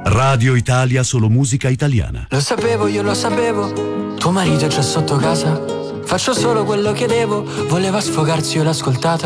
Radio Italia, solo musica italiana. Lo sapevo, io lo sapevo, tuo marito c'è sotto casa. Faccio solo quello che devo, voleva sfogarsi, io l'ho ascoltata.